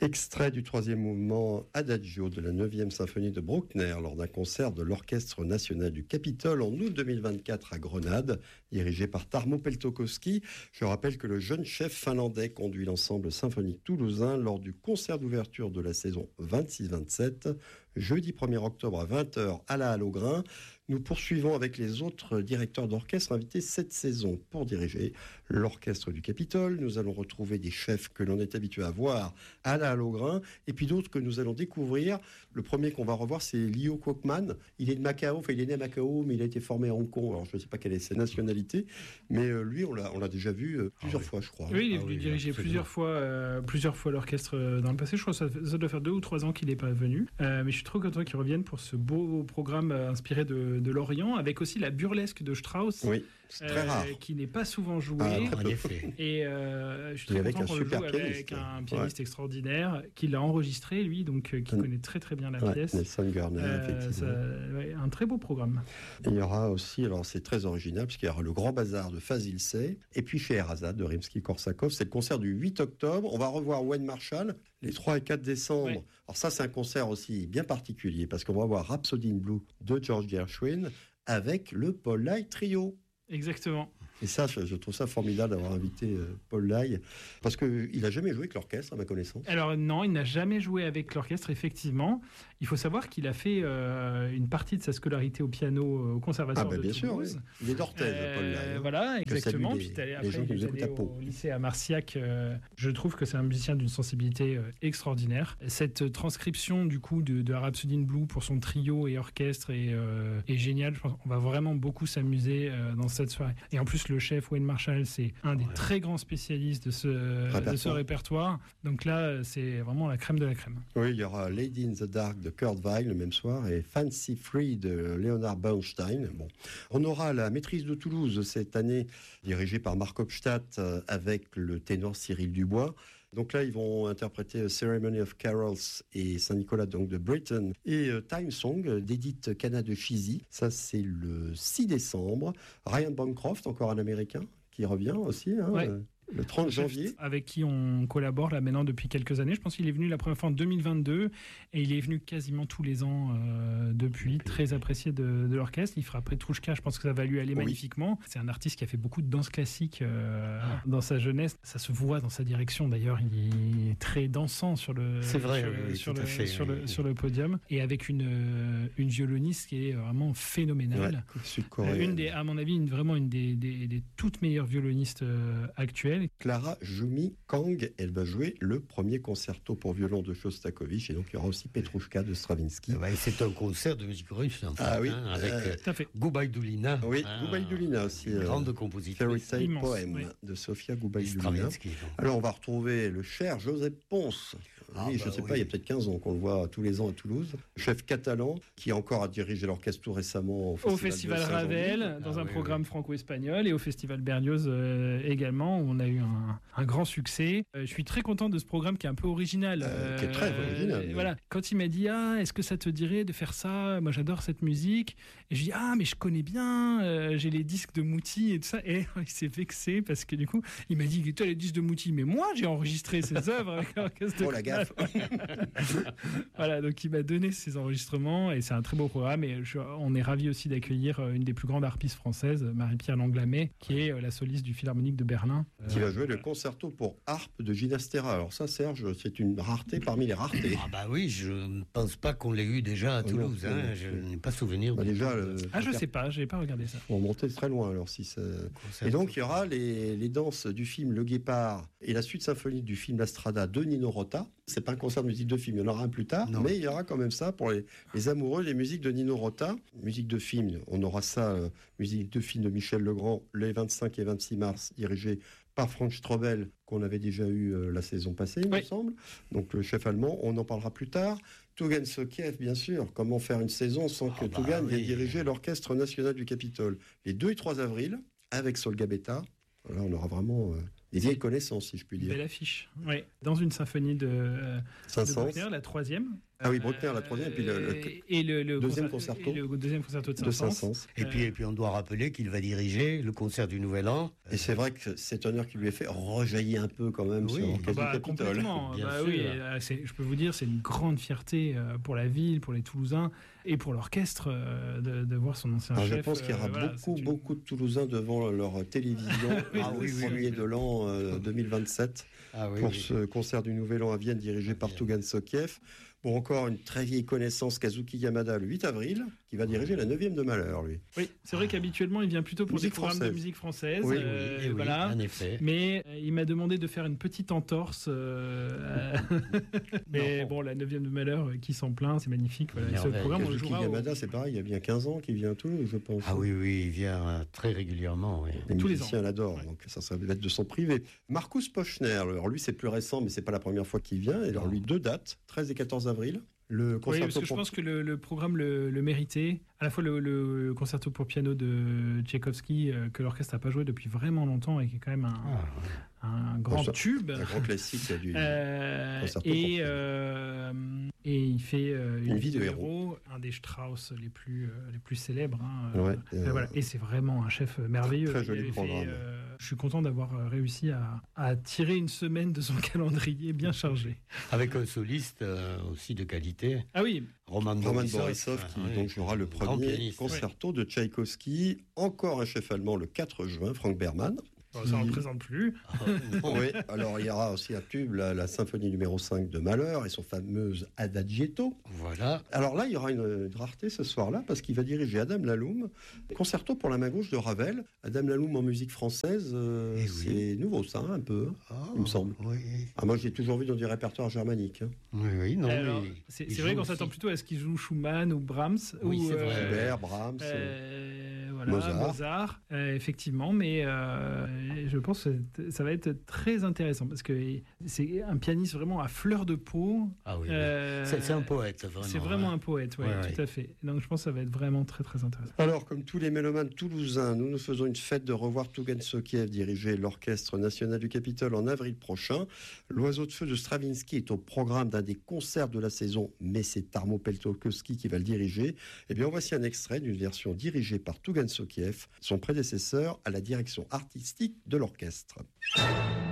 Extrait du troisième mouvement Adagio de la 9e symphonie de Bruckner lors d'un concert de l'Orchestre national du Capitole en août 2024 à Grenade, dirigé par Tarmo Peltokoski. Je rappelle que le jeune chef finlandais conduit l'ensemble symphonique toulousain lors du concert d'ouverture de la saison 26-27, jeudi 1er octobre à 20h à la Halle au Grain. Nous poursuivons avec les autres directeurs d'orchestre invités cette saison pour diriger l'Orchestre du Capitole. Nous allons retrouver des chefs que l'on est habitué à voir à la Halle au Grain et puis d'autres que nous allons découvrir. Le premier qu'on va revoir, c'est Leo Kwokman. Il est de Macao, enfin il est né à Macao, mais il a été formé à Hong Kong. Alors je ne sais pas quelle est sa nationalité, mais lui, on l'a déjà vu plusieurs fois, je crois. Oui, il est venu diriger plusieurs fois l'orchestre dans le passé. Je crois que ça doit faire 2 ou 3 ans qu'il n'est pas venu. Mais je suis trop content qu'il revienne pour ce beau programme inspiré de l'Orient, avec aussi la burlesque de Strauss, oui, c'est très rare, qui n'est pas souvent jouée. En effet. Et je suis très content qu'on le joue avec un pianiste extraordinaire qui l'a enregistré, lui, donc qui connaît très très bien la pièce. Nelson Garner, effectivement. Un très beau programme. Et il y aura aussi, alors c'est très original, puisqu'il y aura le Grand Bazar de Fazil Say, et puis Scheherazade de Rimsky-Korsakov. C'est le concert du 8 octobre. On va revoir Wayne Marshall les 3 et 4 décembre. Oui. Alors ça, c'est un concert aussi bien particulier, parce qu'on va voir Rhapsody in Blue de George Gershwin avec le Paul Lay Trio. Exactement. Et ça, je trouve ça formidable d'avoir invité Paul Lay, parce qu'il n'a jamais joué avec l'orchestre, à ma connaissance. Alors non, il n'a jamais joué avec l'orchestre, effectivement. Il faut savoir qu'il a fait une partie de sa scolarité au piano au Conservatoire de bien Toulouse. Sûr, oui. Il est d'Orthez, Paul Lay. Voilà, exactement. Puis il est allé au lycée à Marciac. Je trouve que c'est un musicien d'une sensibilité extraordinaire. Cette transcription, du coup, de Rhapsody in Blue pour son trio et orchestre est géniale. Je pense qu'on va vraiment beaucoup s'amuser dans cette soirée. Et en plus, le chef Wayne Marshall, c'est un des très grands spécialistes de ce répertoire. Donc là, c'est vraiment la crème de la crème. Oui, il y aura Lady in the Dark de Kurt Weill le même soir et Fancy Free de Leonard Bernstein. Bon. On aura la Maîtrise de Toulouse cette année, dirigée par Marc Hopstadt avec le ténor Cyril Dubois. Donc là, ils vont interpréter Ceremony of Carols et Saint-Nicolas donc de Britain et Time Song d'Edith Cana de Chizy. Ça, c'est le 6 décembre. Ryan Bancroft, encore un Américain, qui revient aussi. Le 30 janvier. Avec qui on collabore là maintenant depuis quelques années. Je pense qu'il est venu la première fois en 2022 et il est venu quasiment tous les ans depuis. Très apprécié de l'orchestre. Il fera Petrouchka, je pense que ça va lui aller magnifiquement. C'est un artiste qui a fait beaucoup de danse classique dans sa jeunesse. Ça se voit dans sa direction d'ailleurs. Il est très dansant sur le podium et avec une violoniste qui est vraiment phénoménale. À mon avis, vraiment une des toutes meilleures violonistes actuelles. Clara Jumi Kang, elle va jouer le premier concerto pour violon de Shostakovich et donc il y aura aussi Petrouchka de Stravinsky. C'est un concert de musique russe en fait, avec Goubaïdoulina. Oui, Goubaïdoulina aussi. Grande compositrice. Fairy Tale Poem de Sofia Goubaïdoulina. Alors on va retrouver le cher Joseph Pons. Je ne sais pas, il y a peut-être 15 ans qu'on le voit tous les ans à Toulouse. Chef catalan qui encore a dirigé l'orchestre tout récemment au Festival Ravel, dans un programme franco-espagnol et au Festival Berlioz également, où on a eu un grand succès. Je suis très content de ce programme qui est un peu original. Qui est très original. Voilà. Quand il m'a dit est-ce que ça te dirait de faire ça? Moi j'adore cette musique. Et je dis mais je connais bien, j'ai les disques de Mouti et tout ça. Et il s'est vexé parce que du coup il m'a dit toi les disques de Mouti, mais moi j'ai enregistré ses œuvres avec l'orchestre de la gaffe. Voilà, donc il m'a donné ses enregistrements et c'est un très beau programme et on est ravis aussi d'accueillir une des plus grandes harpistes françaises, Marie-Pierre Langlamet, qui est la soliste du Philharmonique de Berlin. Qui va jouer le concerto pour harpe de Ginastera. Alors ça, Serge, c'est une rareté parmi les raretés. Oui, je ne pense pas qu'on l'ait eu déjà à Toulouse. Je n'ai pas souvenir. Je sais pas, j'ai pas regardé ça. On va monter très loin alors si ça... Et donc il y aura les danses du film Le Guépard et la suite symphonique du film La Strada de Nino Rota. C'est pas un concert de musique de film, il y en aura un plus tard, mais il y aura quand même ça pour les amoureux des musiques de Nino Rota. Musique de film, on aura ça, musique de film de Michel Legrand, les 25 et 26 mars, dirigé par Frank Strobel, qu'on avait déjà eu la saison passée, il me semble. Donc le chef allemand, on en parlera plus tard. Tougan Sokiev, bien sûr. Comment faire une saison sans que Tougan vienne diriger l'Orchestre national du Capitole. Les 2 et 3 avril, avec Sol Gabetta. Là, on aura vraiment des vieilles connaissances, si je puis dire. Belle affiche. Oui. Dans une symphonie de Saint-Saëns, la 3e. Ah oui, Bruckner, la troisième, et puis le deuxième concerto. Le deuxième concerto de Saint-Saëns. Et puis on doit rappeler qu'il va diriger le concert du Nouvel An. Et c'est vrai que cet honneur qui lui est fait rejaillit un peu quand même sur l'orchestre du Capitole. Complètement. Oui, je peux vous dire, c'est une grande fierté pour la ville, pour les Toulousains et pour l'orchestre de voir son ancien chef. Je pense qu'il y aura beaucoup de Toulousains devant leur télévision le premier de l'an 2027 pour ce concert du Nouvel An à Vienne dirigé par Tougan Sokiev. Bon, encore une très vieille connaissance, Kazuki Yamada, le 8 avril, qui va diriger la 9e de Malheur, lui. Oui, c'est vrai qu'habituellement, il vient plutôt pour des programmes de musique française. Oui, en effet. Mais il m'a demandé de faire une petite entorse. Mais bon, la 9e de Malheur, qui s'en plaint, c'est magnifique. Voilà. Ce programme, on le jouera. Kazuki Yamada, c'est pareil, il y a bien 15 ans qu'il vient à Toulouse, je pense. Ah oui, il vient très régulièrement. Oui. Les musiciens l'adorent, donc ça va être de son privé. Marcus Pochner, alors lui, c'est plus récent, mais c'est pas la première fois qu'il vient. Et alors lui, 2 dates, 13 et 14 avril. Le concerto parce que je pense que le programme le méritait. À la fois le concerto pour piano de Tchaïkovski, que l'orchestre n'a pas joué depuis vraiment longtemps et qui est quand même un grand tube. Un grand classique du concerto et il fait une vie de héros, un des Strauss les plus célèbres. Voilà. Et c'est vraiment un chef merveilleux. Très joli programme. Je suis content d'avoir réussi à tirer une semaine de son calendrier bien chargé. Avec un soliste aussi de qualité. Ah oui. Roman Borisov qui donc jouera le premier concerto de Tchaïkovski. Encore un chef allemand le 4 juin, Frank Berman. Ça ne représente plus. Oui, alors il y aura aussi un tube, la symphonie numéro 5 de Mahler et son fameuse Adagietto. Voilà. Alors là, il y aura une rareté ce soir-là parce qu'il va diriger Adam Laloum, concerto pour la main gauche de Ravel. Adam Laloum en musique française, c'est nouveau ça, un peu, il me semble. Oui. Moi, j'ai toujours vu dans du répertoire germanique. Oui, non. Alors, c'est vrai qu'on s'attend plutôt à ce qu'il joue Schumann ou Brahms. Oui, c'est vrai. Schubert, Brahms. Mozart, effectivement, mais je pense que ça va être très intéressant parce que c'est un pianiste vraiment à fleur de peau. Ah oui, c'est un poète, vraiment. C'est vraiment un poète, tout à fait. Donc je pense que ça va être vraiment très très intéressant. Alors, comme tous les mélomanes toulousains, nous faisons une fête de revoir Tougan Sokiev diriger l'Orchestre National du Capitole en avril prochain. L'Oiseau de Feu de Stravinsky est au programme d'un des concerts de la saison, mais c'est Tarmo Peltokoski qui va le diriger. Eh bien, voici un extrait d'une version dirigée par Tougan Sokiev, son prédécesseur à la direction artistique de l'orchestre.